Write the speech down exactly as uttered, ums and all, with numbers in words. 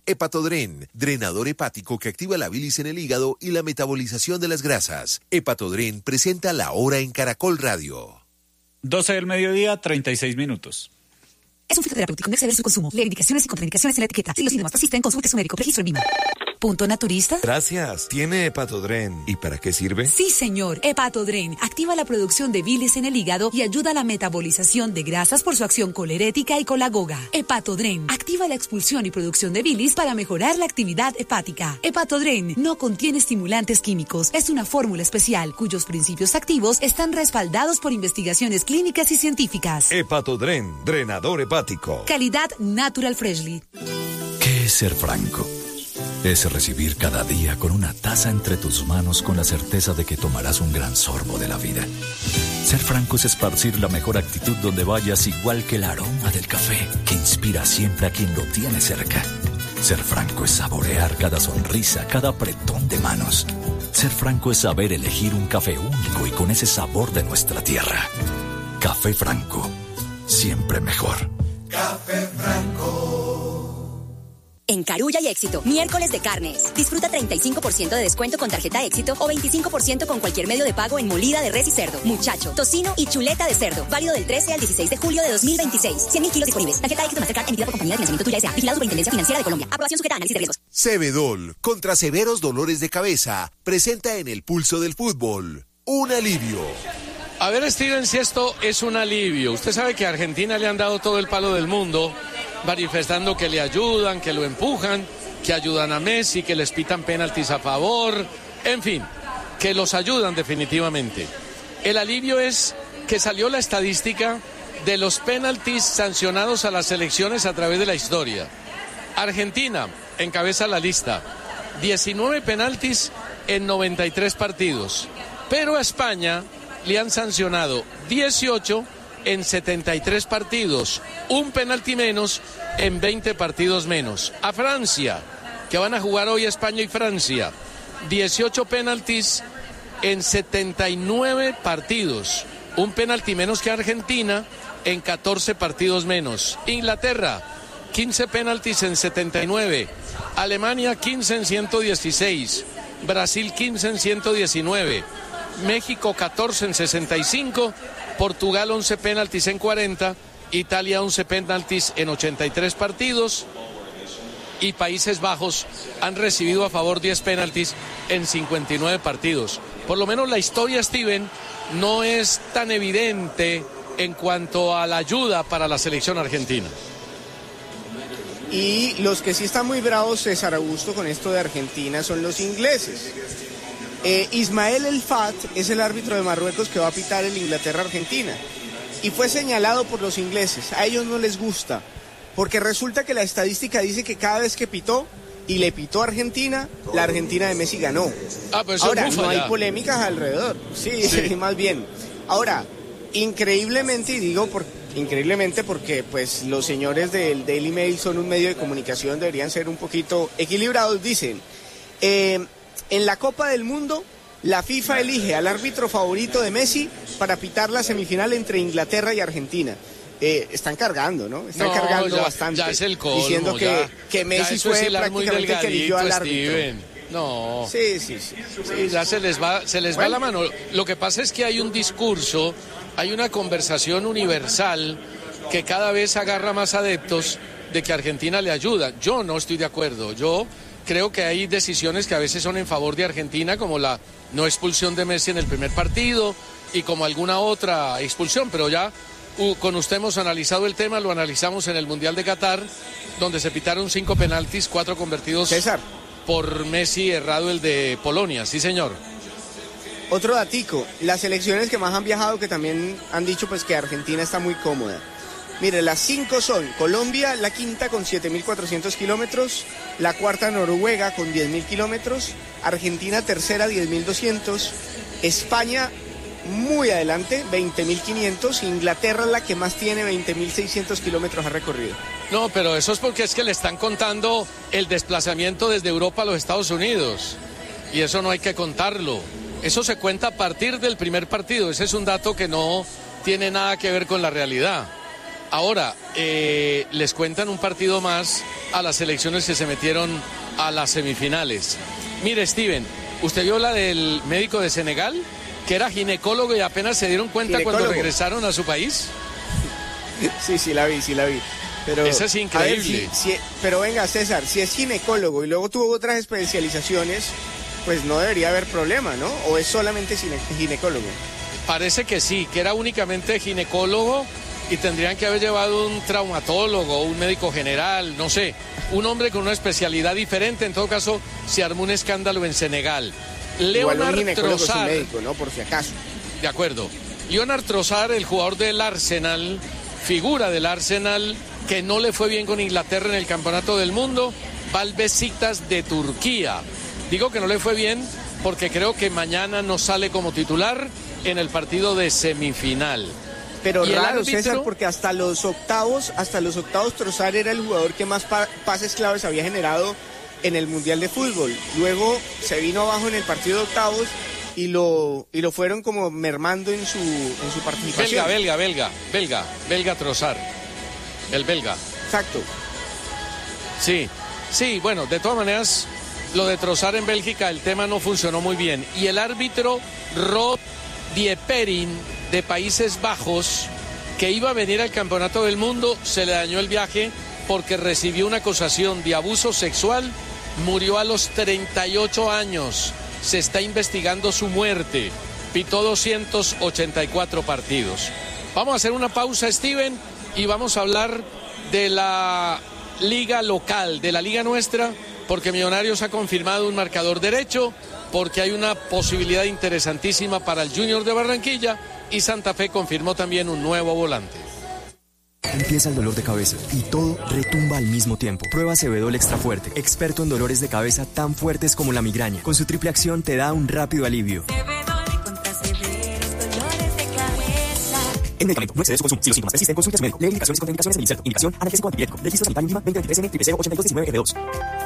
Hepatodren, drenador hepático que activa la bilis en el hígado y la metabolización de las grasas. Hepatodren presenta La Hora en Caracol Radio. doce del mediodía, treinta y seis minutos. Es un fitoterapéutico, no exceder su consumo. Lee indicaciones y contraindicaciones en la etiqueta. Si los síntomas persisten, consulte a su médico. Registro en Vima. ¿Punto naturista? Gracias. ¿Tiene Hepatodren? ¿Y para qué sirve? Sí, señor. Hepatodren activa la producción de bilis en el hígado y ayuda a la metabolización de grasas por su acción colerética y colagoga. Hepatodren activa la expulsión y producción de bilis para mejorar la actividad hepática. Hepatodren no contiene estimulantes químicos. Es una fórmula especial cuyos principios activos están respaldados por investigaciones clínicas y científicas. Hepatodren, drenador hepático. Calidad Natural Freshly. ¿Qué es ser franco? Es recibir cada día con una taza entre tus manos con la certeza de que tomarás un gran sorbo de la vida. Ser franco es esparcir la mejor actitud donde vayas, igual que el aroma del café que inspira siempre a quien lo tiene cerca. Ser franco es saborear cada sonrisa, cada apretón de manos. Ser franco es saber elegir un café único y con ese sabor de nuestra tierra. Café Franco, siempre mejor. Café Franco. En Carulla y Éxito, miércoles de carnes. Disfruta treinta y cinco por ciento de descuento con tarjeta Éxito o veinticinco por ciento con cualquier medio de pago en molida de res y cerdo, muchacho, tocino y chuleta de cerdo. Válido del trece al dieciséis de julio de dos mil veintiséis. cien mil kilos disponibles. Tarjeta Éxito Mastercard emitida por compañía de financiamiento Tuya S A. Vigilado Superintendencia Financiera de Colombia. Aprobación sujeta a análisis de riesgos. Cebedol, contra severos dolores de cabeza, presenta en el pulso del fútbol un alivio. A ver, Steven, si esto es un alivio. Usted sabe que a Argentina le han dado todo el palo del mundo, manifestando que le ayudan, que lo empujan, que ayudan a Messi, que les pitan penaltis a favor, en fin, que los ayudan definitivamente. El alivio es que salió la estadística de los penaltis sancionados a las selecciones a través de la historia. Argentina encabeza la lista, diecinueve penaltis en noventa y tres partidos, pero a España le han sancionado dieciocho en setenta y tres partidos, un penalti menos en veinte partidos menos. A Francia, que van a jugar hoy España y Francia, dieciocho penaltis en setenta y nueve partidos, un penalti menos que Argentina en catorce partidos menos. Inglaterra, quince penaltis en setenta y nueve, Alemania quince en ciento dieciséis, Brasil quince en ciento diecinueve, México catorce en sesenta y cinco, Portugal once penaltis en cuarenta, Italia once penaltis en ochenta y tres partidos y Países Bajos han recibido a favor diez penaltis en cincuenta y nueve partidos. Por lo menos la historia, Steven, no es tan evidente en cuanto a la ayuda para la selección argentina. Y los que sí están muy bravos, César Augusto, con esto de Argentina son los ingleses. Eh, Ismael El Fat es el árbitro de Marruecos que va a pitar el Inglaterra-Argentina y fue señalado por los ingleses. A ellos no les gusta porque resulta que la estadística dice que cada vez que pitó y le pitó a Argentina, la Argentina de Messi ganó. Ah, pues ahora no hay polémicas alrededor, sí, sí, más bien. Ahora, increíblemente, y digo por, increíblemente porque pues los señores del Daily Mail son un medio de comunicación, deberían ser un poquito equilibrados, dicen... Eh, En la Copa del Mundo, la FIFA elige al árbitro favorito de Messi para pitar la semifinal entre Inglaterra y Argentina. Eh, están cargando, ¿no? Están no, cargando ya, bastante. Ya es el colmo, diciendo que, ya, que Messi ya fue es prácticamente el que eligió al árbitro. Steven. No. Sí, sí, sí. sí ya se les va, se les bueno. va la mano. Lo que pasa es que hay un discurso, hay una conversación universal que cada vez agarra más adeptos de que Argentina le ayuda. Yo no estoy de acuerdo. Yo creo que hay decisiones que a veces son en favor de Argentina, como la no expulsión de Messi en el primer partido y como alguna otra expulsión, pero ya uh, con usted hemos analizado el tema, lo analizamos en el Mundial de Qatar, donde se pitaron cinco penaltis, cuatro convertidos César. por Messi, errado el de Polonia, sí señor. Otro datico, las selecciones que más han viajado que también han dicho pues que Argentina está muy cómoda. Mire, las cinco son Colombia, la quinta con siete mil cuatrocientos kilómetros, la cuarta Noruega con diez mil kilómetros, Argentina tercera diez mil doscientos, España muy adelante veinte mil quinientos, Inglaterra la que más tiene veinte mil seiscientos kilómetros ha recorrido. No, pero eso es porque es que le están contando el desplazamiento desde Europa a los Estados Unidos y eso no hay que contarlo. Eso se cuenta a partir del primer partido, ese es un dato que no tiene nada que ver con la realidad. Ahora, eh, les cuentan un partido más a las selecciones que se metieron a las semifinales. Mire, Steven, ¿usted vio la del médico de Senegal? Que era ginecólogo y apenas se dieron cuenta ¿Ginecólogo? Cuando regresaron a su país. Sí, sí la vi, sí la vi. Pero, Esa es increíble. Ver, si, si, pero venga, César, si es ginecólogo y luego tuvo otras especializaciones, pues no debería haber problema, ¿no? ¿O es solamente gine, ginecólogo? Parece que sí, que era únicamente ginecólogo y tendrían que haber llevado un traumatólogo, un médico general, no sé, un hombre con una especialidad diferente. En todo caso, se armó un escándalo en Senegal. Leonard Trossard, médico, ¿no? Por si acaso. De acuerdo. Leonard Trossard, el jugador del Arsenal, figura del Arsenal, que no le fue bien con Inglaterra en el Campeonato del Mundo, va al Besiktas de Turquía. Digo que no le fue bien porque creo que mañana no sale como titular en el partido de semifinal. Pero ¿Y raro, árbitro? César, porque hasta los octavos, hasta los octavos Trossard era el jugador que más pa pases claves había generado en el Mundial de Fútbol. Luego se vino abajo en el partido de octavos y lo y lo fueron como mermando en su en su participación. Belga, belga, belga, belga, belga Trossard. El belga. Exacto. Sí, sí, bueno, de todas maneras, lo de Trossard en Bélgica, el tema no funcionó muy bien. Y el árbitro Rod Dieperin, de Países Bajos, que iba a venir al Campeonato del Mundo, se le dañó el viaje porque recibió una acusación de abuso sexual, murió a los treinta y ocho años. Se está investigando su muerte. Pitó doscientos ochenta y cuatro partidos. Vamos a hacer una pausa, Steven, y vamos a hablar de la liga local, de la liga nuestra, porque Millonarios ha confirmado un marcador derecho, porque hay una posibilidad interesantísima para el Junior de Barranquilla, y Santa Fe confirmó también un nuevo volante. Empieza el dolor de cabeza y todo retumba al mismo tiempo. Prueba Cebedol Extra Fuerte, experto en dolores de cabeza tan fuertes como la migraña. Con su triple acción te da un rápido alivio. Cebedol contra severos dolores de cabeza. El medicamento no excede su consumo. Si los síntomas persisten, consulte a su médico. Lee indicaciones y contraindicaciones del inserto. Indicación, analgésico antipirético. Registro sanitario I N V I A veinte veintitrés N, triple cero ochenta y dos diecinueve R dos.